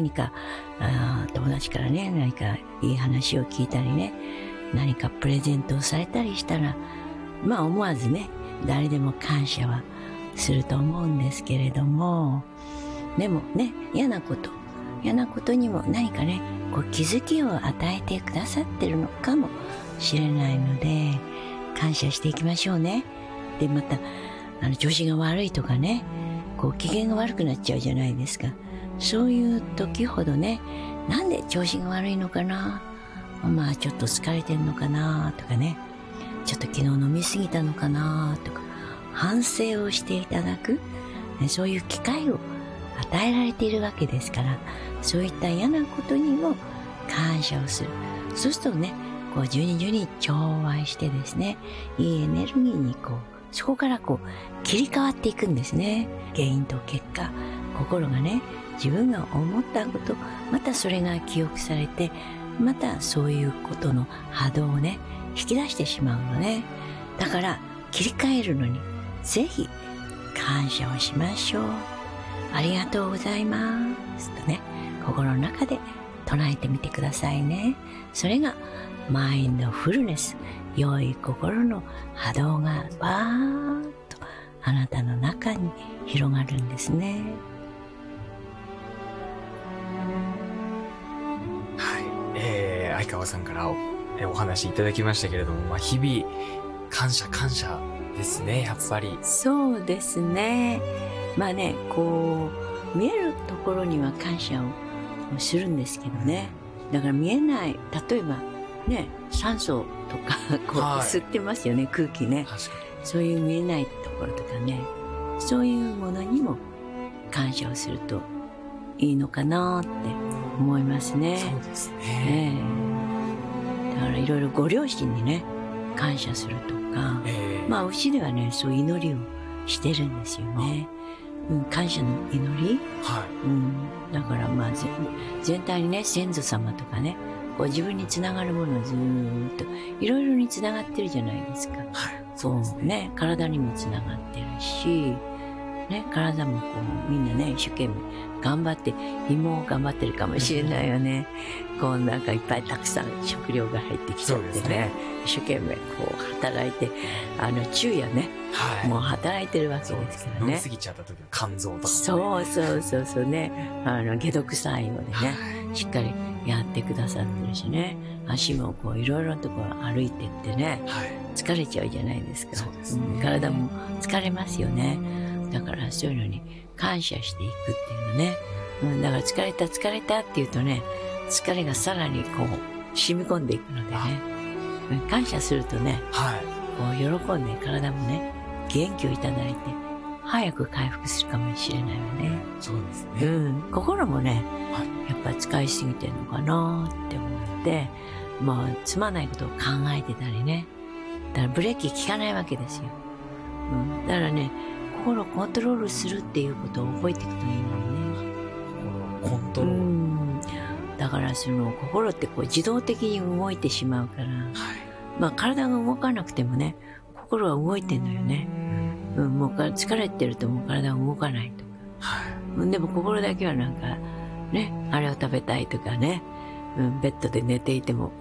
何か友達からね何かいい話を聞いたりね、何かプレゼントをされたりしたら、まあ思わずね誰でも感謝はすると思うんですけれども、でもね嫌なことにも何かねこう気づきを与えてくださってるのかもしれないので、感謝していきましょうね。でまた調子が悪いとかね、こう機嫌が悪くなっちゃうじゃないですか。そういう時ほどね、なんで調子が悪いのかな、まあちょっと疲れてんのかなとかね、ちょっと昨日飲みすぎたのかなとか反省をしていただく、そういう機会を与えられているわけですから、そういった嫌なことにも感謝をする。そうするとねこう順に調和してですね、いいエネルギーにこうそこからこう切り替わっていくんですね。原因と結果、心がね自分が思ったこと、またそれが記憶されて、またそういうことの波動をね引き出してしまうのね。だから切り替えるのにぜひ感謝をしましょう。ありがとうございますとね、心の中で唱えてみてくださいね。それがマインドフルネス、良い心の波動がバーッとあなたの中に広がるんですね。 はい、相川さんからお話いただきましたけれども、日々感謝ですね、やっぱり。 そうですね。まあね、こう見えるところには感謝をするんですけどね。だから見えない、例えばね酸素とかこう吸ってますよね、空気ね。 確かに。 そういう見えないところとかね、そういうものにも感謝をするといいのかなって思いますね。 そうですね。 だからいろいろご両親にね感謝するとか、まあうちではねそういう祈りをしてるんですよね。感謝の祈り、だからまあ全体にね先祖様とかね、こう自分につながるものをずーっといろいろにつながってるじゃないですか。 そうですね。 体にもつながってるし、ね、体もこうみんなね一生懸命頑張って、胃も頑張ってるかもしれないよね。こうなんかいっぱいたくさん食料が入ってきちゃってね、一生懸命こう働いて、昼夜ね、もう働いてるわけですからね。 飲み過ぎちゃった時の肝臓とかも、ね、 そうね、解毒作用でね、しっかりやってくださってるしね、足もこういろいろなところ歩いてってね、疲れちゃうじゃないですか。 そうですね。 体も疲れますよね。だからそういうのに感謝していくっていうのね。だから疲れたって言うとね、疲れがさらにこう染み込んでいくのでね、感謝するとね、こう喜んで体もね元気をいただいて早く回復するかもしれないわね。 そうですね。 心もね、やっぱり使いすぎてるのかなって思って、まあつまないことを考えてたりね、だからブレーキ効かないわけですよ。だからね、心をコントロールするっていうことを覚えていくといいのよね。 心をコントロール。 だからその心ってこう自動的に動いてしまうから、まあ体が動かなくてもね、心は動いてんのよね。もう疲れてるともう体が動かないとか。でも心だけはなんかね、あれを食べたいとかね、ベッドで寝ていても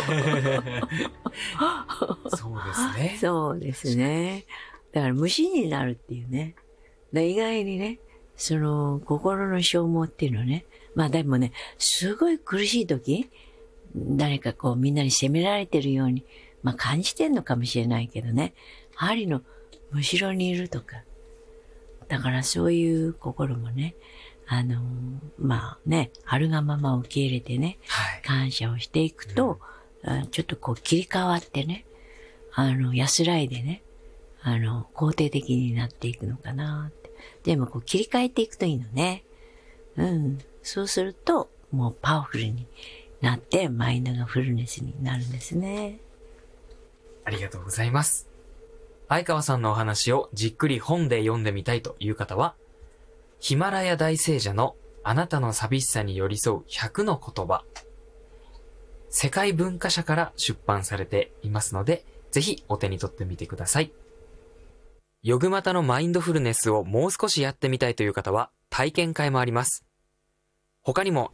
そうですね。 そうですね。だから無心になるっていうね。意外にね、その心の消耗っていうのはね、まあでもね、すごい苦しい時、誰かこうみんなに責められてるように、まあ感じてんのかもしれないけどね、針のむしろにいるとか、だからそういう心もね、まあね、あるがまま受け入れてね、感謝をしていくと、ちょっとこう切り替わってね、安らいでね、肯定的になっていくのかなって。でもこう切り替えていくといいのね。そうすると、もうパワフルになって、マインドがフルネスになるんですね。 ありがとうございます。相川さんのお話をじっくり本で読んでみたいという方は、ヒマラヤ大聖者のあなたの寂しさに寄り添う100の言葉。世界文化社から出版されていますので、ぜひお手に取ってみてください。ヨグマタのマインドフルネスをもう少しやってみたいという方は体験会もあります。他にも